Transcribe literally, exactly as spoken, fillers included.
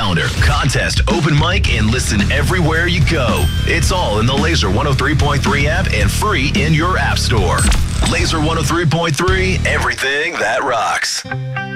calendar, contest, open mic, and listen everywhere you go. It's all in the Laser one oh three point three app and free in your app store. Laser one oh three point three, everything that rocks.